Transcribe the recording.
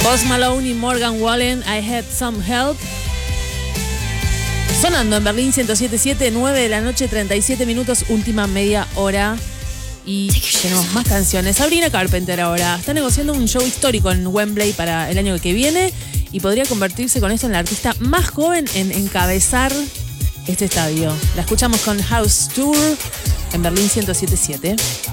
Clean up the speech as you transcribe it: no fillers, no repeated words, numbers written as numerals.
Post Malone y Morgan Wallen, I Had Some Help. Sonando en Berlín 107.7, 9 de la noche, 37 minutos, última media hora. Y tenemos más canciones. Sabrina Carpenter ahora está negociando un show histórico en Wembley para el año que viene y podría convertirse con esto en la artista más joven en encabezar este estadio. La escuchamos con House Tour en Berlín 107.7.